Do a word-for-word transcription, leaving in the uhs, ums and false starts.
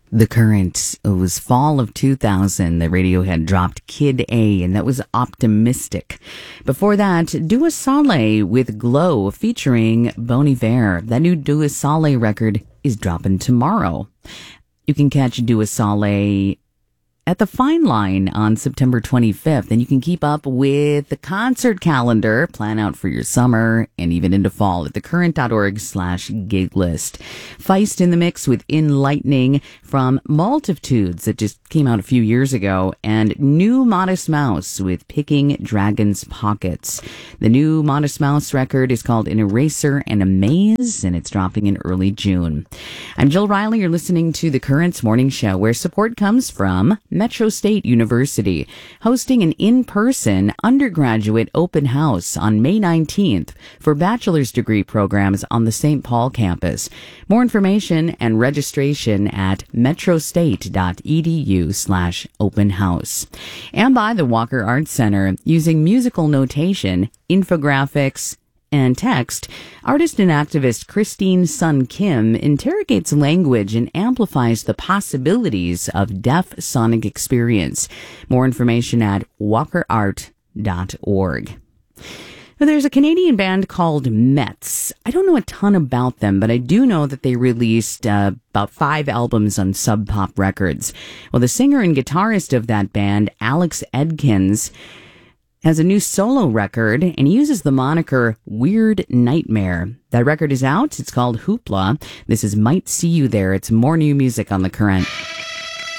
The Current, it was fall of two thousand that Radiohead dropped Kid A, and that was Optimistic. Before that, Dua Saleh with Glow featuring Bon Iver. That new Dua Saleh record is dropping tomorrow. You can catch Dua Saleh at the Fine Line on September twenty-fifth, and you can keep up with the concert calendar, plan out for your summer and even into fall at thecurrent.org slash gig list. Feist in the mix with Enlightening from Multitudes that just came out a few years ago, and new Modest Mouse with Picking Dragon's Pockets. The new Modest Mouse record is called An Eraser and a Maze, and it's dropping in early June. I'm Jill Riley. You're listening to The Current's Morning Show, where support comes from Metro State University, hosting an in-person undergraduate open house on May nineteenth for bachelor's degree programs on the Saint Paul campus. More information and registration at metrostate.edu slash open house. And by the Walker Arts Center, using musical notation, infographics, and text, artist and activist Christine Sun Kim interrogates language and amplifies the possibilities of deaf sonic experience. More information at walker art dot org. Now, there's a Canadian band called Mets. I don't know a ton about them, but I do know that they released uh, about five albums on Sub Pop Records. Well, the singer and guitarist of that band, Alex Edkins, has a new solo record, and he uses the moniker Weird Nightmare. That record is out. It's called Hoopla. This is Might See You There. It's more new music on The Current.